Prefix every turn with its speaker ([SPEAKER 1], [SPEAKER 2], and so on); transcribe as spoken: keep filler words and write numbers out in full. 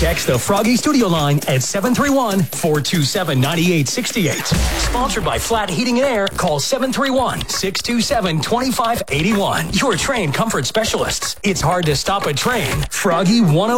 [SPEAKER 1] Text the Froggy Studio line at seven three one, four two seven, nine eight six eight. Sponsored by Flat Heating and Air. Call seven three one, six two seven, two five eight one. Your train comfort specialists. It's hard to stop a train. Froggy one oh